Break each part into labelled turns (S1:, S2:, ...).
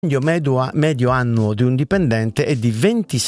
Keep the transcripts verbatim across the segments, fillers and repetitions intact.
S1: Il medio, medio annuo di un dipendente è di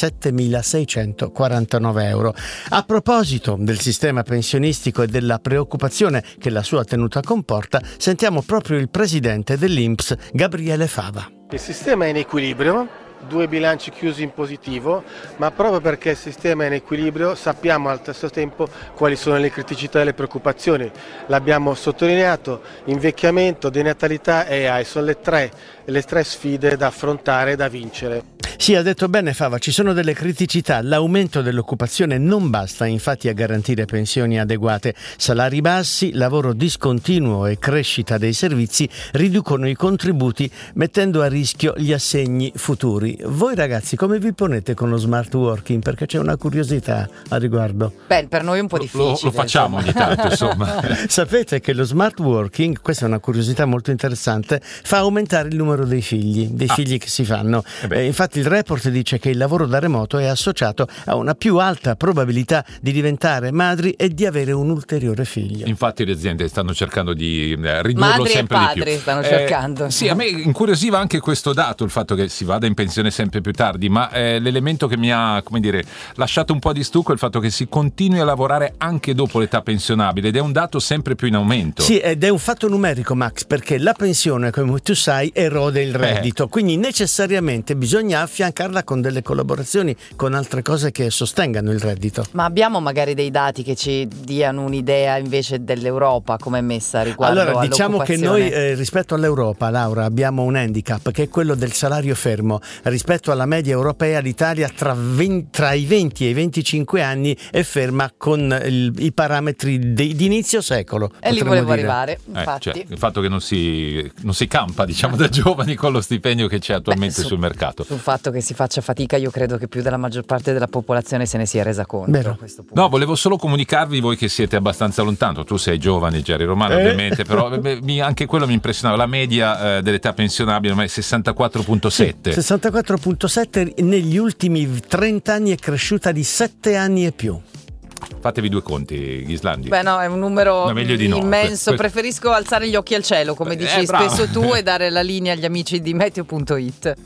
S1: ventisettemilaseicentoquarantanove euro. A proposito del sistema pensionistico e della preoccupazione che la sua tenuta comporta, sentiamo proprio il presidente dell'I N P S, Gabriele Fava.
S2: Il sistema è in equilibrio, due bilanci chiusi in positivo, ma proprio perché il sistema è in equilibrio sappiamo allo stesso tempo quali sono le criticità e le preoccupazioni. L'abbiamo sottolineato: invecchiamento, denatalità e A I sono le tre, le tre sfide da affrontare e da vincere.
S1: Sì, ha detto bene Fava, ci sono delle criticità. L'aumento dell'occupazione non basta infatti a garantire pensioni adeguate. Salari bassi, lavoro discontinuo e crescita dei servizi riducono i contributi, mettendo a rischio gli assegni futuri. Voi ragazzi come vi ponete con lo smart working? Perché c'è una curiosità a riguardo.
S3: Beh, per noi è un po' difficile.
S4: Lo, lo facciamo ogni tanto, insomma.
S1: Sapete che lo smart working, questa è una curiosità molto interessante, fa aumentare il numero dei figli, dei ah. figli che si fanno. Eh eh, infatti il report dice che il lavoro da remoto è associato a una più alta probabilità di diventare madri e di avere un ulteriore figlio.
S4: Infatti le aziende stanno cercando di eh, ridurlo
S3: Madri
S4: sempre
S3: e
S4: di
S3: padri
S4: più.
S3: stanno
S4: eh,
S3: cercando.
S4: Sì, a me incuriosiva anche questo dato, il fatto che si vada in pensione sempre più tardi, ma eh, l'elemento che mi ha, come dire, lasciato un po' di stucco è il fatto che si continui a lavorare anche dopo l'età pensionabile, ed è un dato sempre più in aumento.
S1: Sì, ed è un fatto numerico, Max, perché la pensione, come tu sai, erode il reddito, eh. quindi necessariamente bisogna affiancarla con delle collaborazioni con altre cose che sostengano il reddito.
S3: Ma abbiamo magari dei dati che ci diano un'idea invece dell'Europa come è messa riguardo
S1: all'occupazione? Allora diciamo che noi eh, rispetto all'Europa, Laura, abbiamo un handicap che è quello del salario fermo. Rispetto alla media europea l'Italia tra, venti, tra i venti e i venticinque anni è ferma con il, i parametri di, di inizio secolo.
S3: E lì volevo
S1: dire.
S3: arrivare, infatti.
S4: Eh, cioè, il fatto che non si, non si campa, diciamo, da giovani con lo stipendio che c'è attualmente Beh, su, sul mercato.
S3: Sul fatto che si faccia fatica, io credo che più della maggior parte della popolazione se ne sia resa conto.
S1: Vero.
S3: A questo punto.
S4: No, volevo solo comunicarvi, voi che siete abbastanza lontano, tu sei giovane, Jerry Romano, eh. ovviamente, però mi, anche quello mi impressionava, la media eh, dell'età pensionabile ormai è sessantaquattro virgola sette.
S1: Sì, sessantaquattro virgola sette negli ultimi trenta anni è cresciuta di sette anni e più.
S4: Fatevi due conti, Ghislandi.
S3: Beh no, è un numero
S4: no,
S3: immenso,
S4: no.
S3: Preferisco alzare gli occhi al cielo, come dici eh, spesso tu, e dare la linea agli amici di meteo punto it.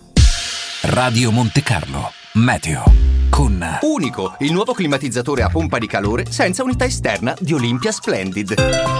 S5: Radio Monte Carlo, Meteo, con
S6: Unico, il nuovo climatizzatore a pompa di calore senza unità esterna di Olympia Splendid.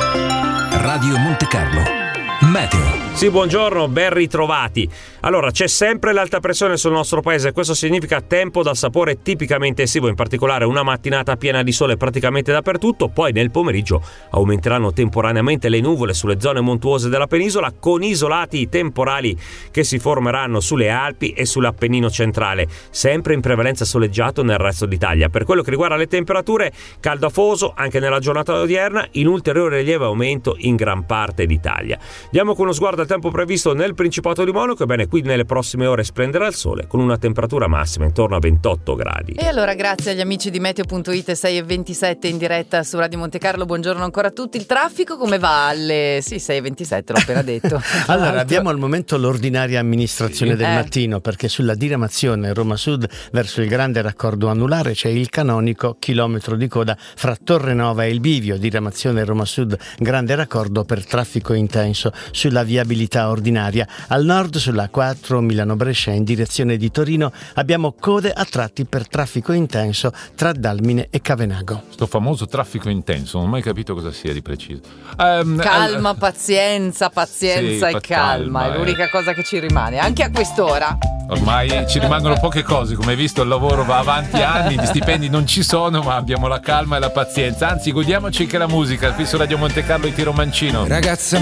S5: Radio Monte Carlo, Meteo.
S7: Sì, buongiorno, ben ritrovati. Allora, c'è sempre l'alta pressione sul nostro paese, questo significa tempo dal sapore tipicamente estivo, in particolare una mattinata piena di sole praticamente dappertutto, poi nel pomeriggio aumenteranno temporaneamente le nuvole sulle zone montuose della penisola, con isolati temporali che si formeranno sulle Alpi e sull'Appennino centrale, sempre in prevalenza soleggiato nel resto d'Italia. Per quello che riguarda le temperature, caldo afoso anche nella giornata odierna, in ulteriore lieve aumento in gran parte d'Italia. Diamo con uno sguardo al tempo previsto nel Principato di Monaco. Ebbene, qui nelle prossime ore splenderà il sole con una temperatura massima intorno a ventotto gradi.
S3: E allora grazie agli amici di meteo punto it, sei e ventisette in diretta su Radio Monte Carlo. Buongiorno ancora a tutti. Il traffico come va alle sì, sei e ventisette, l'ho appena detto.
S1: Allora abbiamo al momento l'ordinaria amministrazione sì. del
S3: eh.
S1: mattino, perché sulla diramazione Roma Sud verso il grande raccordo anulare c'è il canonico chilometro di coda fra Torrenova e il Bivio. Diramazione Roma Sud grande raccordo per traffico intenso sulla viabilità ordinaria. Al nord sulla quattro Milano-Brescia in direzione di Torino abbiamo code a tratti per traffico intenso tra Dalmine e Cavenago.
S4: Sto famoso traffico intenso, non ho mai capito cosa sia di preciso. Um,
S3: calma,
S4: al...
S3: pazienza, pazienza
S4: sì,
S3: e calma, calma è l'unica eh. cosa che ci rimane, anche a quest'ora.
S4: Ormai ci rimangono poche cose, come hai visto il lavoro va avanti anni, gli stipendi non ci sono, ma abbiamo la calma e la pazienza, anzi godiamoci anche la musica qui su Radio Monte Carlo e Tiro Mancino.
S5: Ragazza